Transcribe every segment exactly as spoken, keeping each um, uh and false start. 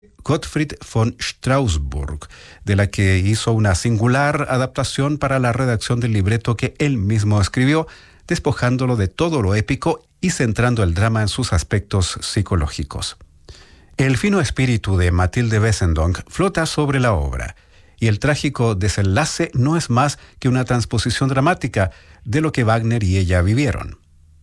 Gottfried von Straussburg, de la que hizo una singular adaptación para la redacción del libreto que él mismo escribió, despojándolo de todo lo épico y centrando el drama en sus aspectos psicológicos. El fino espíritu de Mathilde Wesendonck flota sobre la obra, y el trágico desenlace no es más que una transposición dramática de lo que Wagner y ella vivieron.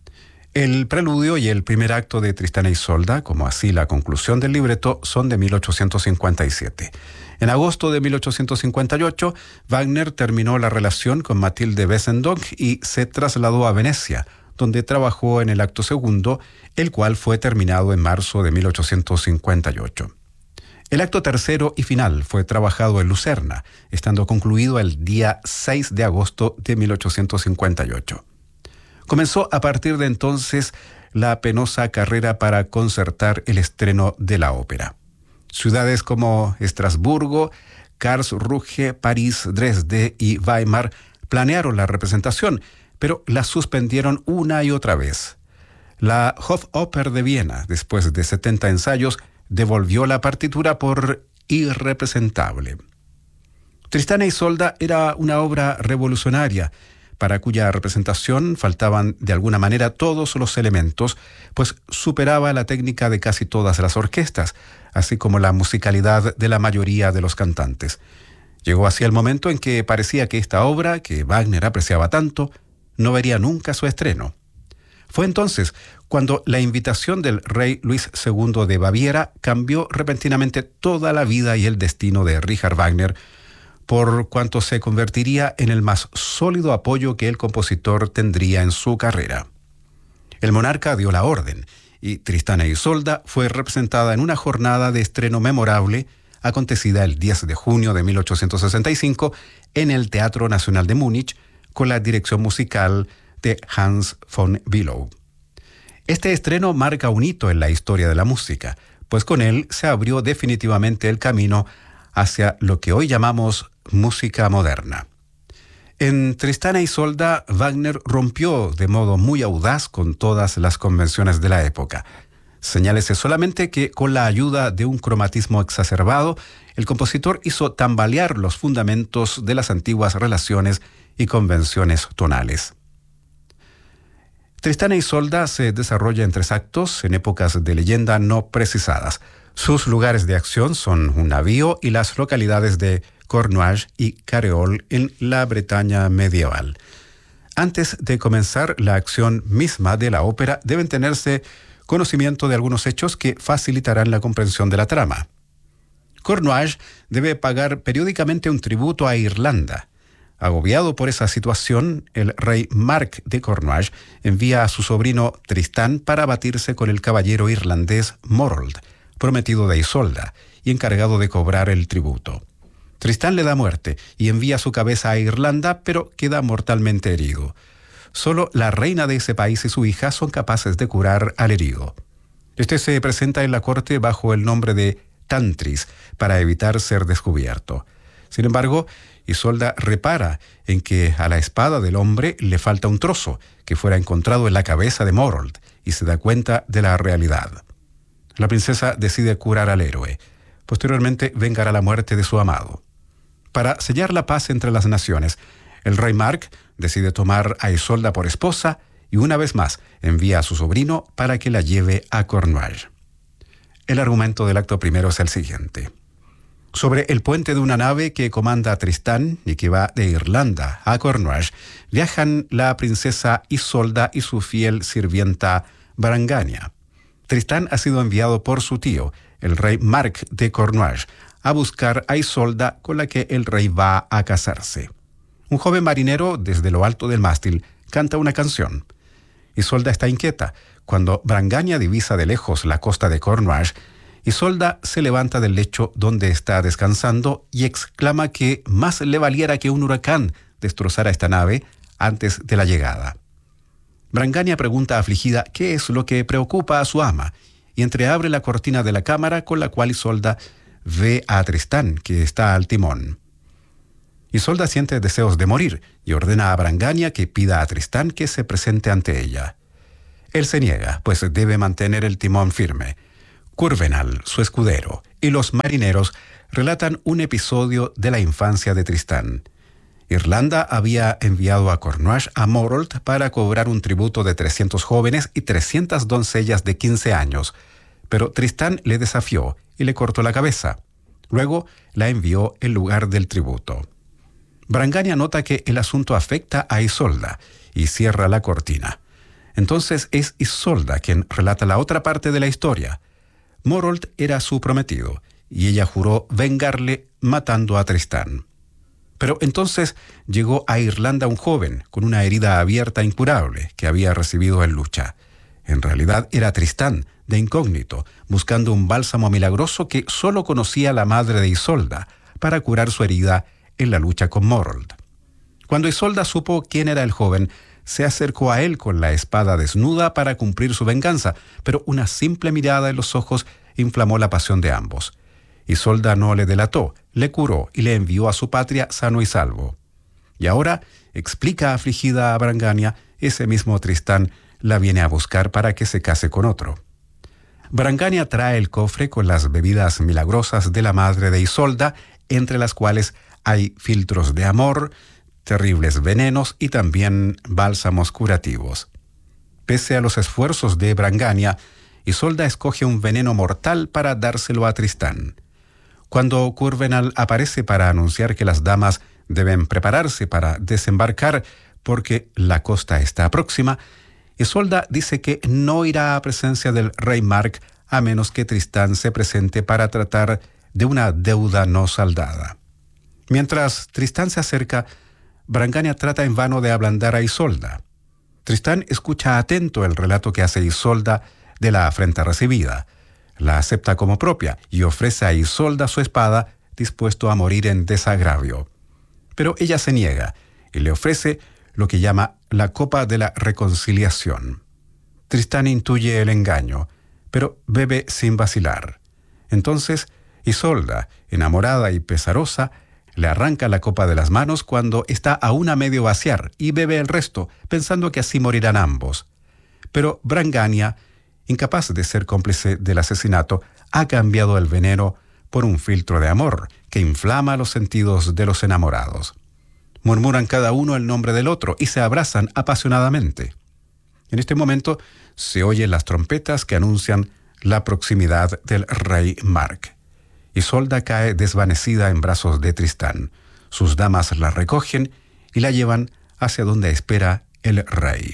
El preludio y el primer acto de Tristán e Isolda, como así la conclusión del libreto, son de mil ochocientos cincuenta y siete. En agosto de mil ochocientos cincuenta y ocho, Wagner terminó la relación con Mathilde Wesendonck y se trasladó a Venecia, donde trabajó en el acto segundo, el cual fue terminado en marzo de mil ochocientos cincuenta y ocho. El acto tercero y final fue trabajado en Lucerna, estando concluido el día seis de agosto de mil ochocientos cincuenta y ocho. Comenzó a partir de entonces la penosa carrera para concertar el estreno de la ópera. Ciudades como Estrasburgo, Karlsruhe, París, Dresde y Weimar planearon la representación, pero la suspendieron una y otra vez. La Hofoper de Viena, después de setenta ensayos, devolvió la partitura por irrepresentable. Tristán e Isolda era una obra revolucionaria, para cuya representación faltaban de alguna manera todos los elementos, pues superaba la técnica de casi todas las orquestas, así como la musicalidad de la mayoría de los cantantes. Llegó así el momento en que parecía que esta obra, que Wagner apreciaba tanto, no vería nunca su estreno. Fue entonces cuando la invitación del rey Luis segundo de Baviera cambió repentinamente toda la vida y el destino de Richard Wagner, por cuanto se convertiría en el más sólido apoyo que el compositor tendría en su carrera. El monarca dio la orden, y Tristán e Isolda fue representada en una jornada de estreno memorable, acontecida el diez de junio de mil ochocientos sesenta y cinco en el Teatro Nacional de Múnich, con la dirección musical de Hans von Bülow. Este estreno marca un hito en la historia de la música, pues con él se abrió definitivamente el camino hacia lo que hoy llamamos música moderna. En Tristán e Isolda, Wagner rompió de modo muy audaz con todas las convenciones de la época. Señálese solamente que, con la ayuda de un cromatismo exacerbado, el compositor hizo tambalear los fundamentos de las antiguas relaciones y convenciones tonales. Tristán e Isolda se desarrolla en tres actos en épocas de leyenda no precisadas. Sus lugares de acción son un navío y las localidades de Cornualles y Caréole en la Bretaña medieval. Antes de comenzar la acción misma de la ópera, deben tenerse conocimiento de algunos hechos que facilitarán la comprensión de la trama. Cornualles debe pagar periódicamente un tributo a Irlanda. Agobiado por esa situación, el rey Marc de Cornualles envía a su sobrino Tristán para batirse con el caballero irlandés Morold, prometido de Isolda y encargado de cobrar el tributo. Tristán le da muerte y envía su cabeza a Irlanda, pero queda mortalmente herido. Solo la reina de ese país y su hija son capaces de curar al herido. Este se presenta en la corte bajo el nombre de Tantris para evitar ser descubierto. Sin embargo, Isolda repara en que a la espada del hombre le falta un trozo que fuera encontrado en la cabeza de Morold y se da cuenta de la realidad. La princesa decide curar al héroe. Posteriormente vengará la muerte de su amado. Para sellar la paz entre las naciones, el rey Marc decide tomar a Isolda por esposa y una vez más envía a su sobrino para que la lleve a Cornualles. El argumento del acto primero es el siguiente. Sobre el puente de una nave que comanda a Tristán y que va de Irlanda a Cornualles, viajan la princesa Isolda y su fiel sirvienta Brangania. Tristán ha sido enviado por su tío, el rey Marc de Cornualles, a buscar a Isolda, con la que el rey va a casarse. Un joven marinero, desde lo alto del mástil, canta una canción. Isolda está inquieta. Cuando Brangania divisa de lejos la costa de Cornualles, Isolda se levanta del lecho donde está descansando y exclama que más le valiera que un huracán destrozara esta nave antes de la llegada. Brangania pregunta afligida qué es lo que preocupa a su ama y entreabre la cortina de la cámara, con la cual Isolda ve a Tristán, que está al timón. Isolda siente deseos de morir y ordena a Brangania que pida a Tristán que se presente ante ella. Él se niega, pues debe mantener el timón firme. Curvenal, su escudero, y los marineros relatan un episodio de la infancia de Tristán. Irlanda había enviado a Cornwall a Morold para cobrar un tributo de trescientos jóvenes y trescientas doncellas de quince años, pero Tristán le desafió y le cortó la cabeza. Luego la envió en lugar del tributo. Brangania nota que el asunto afecta a Isolda y cierra la cortina. Entonces es Isolda quien relata la otra parte de la historia. Morold era su prometido y ella juró vengarle matando a Tristán. Pero entonces llegó a Irlanda un joven con una herida abierta incurable que había recibido en lucha. En realidad era Tristán, de incógnito, buscando un bálsamo milagroso que solo conocía la madre de Isolda para curar su herida en la lucha con Morold. Cuando Isolda supo quién era el joven, se acercó a él con la espada desnuda para cumplir su venganza, pero una simple mirada en los ojos inflamó la pasión de ambos. Isolda no le delató, le curó y le envió a su patria sano y salvo. Y ahora, explica afligida a Brangania, ese mismo Tristán la viene a buscar para que se case con otro. Brangania trae el cofre con las bebidas milagrosas de la madre de Isolda, entre las cuales hay filtros de amor, terribles venenos y también bálsamos curativos. Pese a los esfuerzos de Brangania, Isolda escoge un veneno mortal para dárselo a Tristán. Cuando Curvenal aparece para anunciar que las damas deben prepararse para desembarcar porque la costa está próxima, Isolda dice que no irá a presencia del rey Mark a menos que Tristán se presente para tratar de una deuda no saldada. Mientras Tristán se acerca, Brangania trata en vano de ablandar a Isolda. Tristán escucha atento el relato que hace Isolda de la afrenta recibida. La acepta como propia y ofrece a Isolda su espada, dispuesto a morir en desagravio. Pero ella se niega y le ofrece lo que llama la copa de la reconciliación. Tristán intuye el engaño, pero bebe sin vacilar. Entonces, Isolda, enamorada y pesarosa, le arranca la copa de las manos cuando está aún a medio vaciar y bebe el resto, pensando que así morirán ambos. Pero Brangania, incapaz de ser cómplice del asesinato, ha cambiado el veneno por un filtro de amor que inflama los sentidos de los enamorados. Murmuran cada uno el nombre del otro y se abrazan apasionadamente. En este momento se oyen las trompetas que anuncian la proximidad del rey Mark. Isolda cae desvanecida en brazos de Tristán. Sus damas la recogen y la llevan hacia donde espera el rey.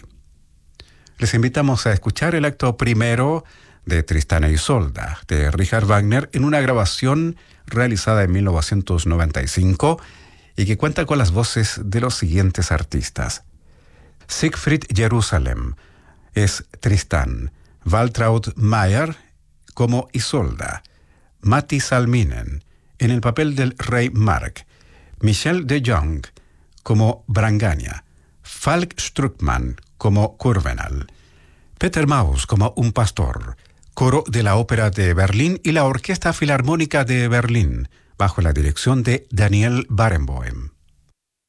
Les invitamos a escuchar el acto primero de Tristán e Isolda, de Richard Wagner, en una grabación realizada en mil novecientos noventa y cinco y que cuenta con las voces de los siguientes artistas. Siegfried Jerusalem es Tristán, Waltraud Mayer como Isolda, Matti Salminen en el papel del rey Mark, Michel de Jong como Brangania, Falk Struckmann como Curvenal, Peter Maus como un pastor, coro de la Ópera de Berlín y la Orquesta Filarmónica de Berlín, bajo la dirección de Daniel Barenboim.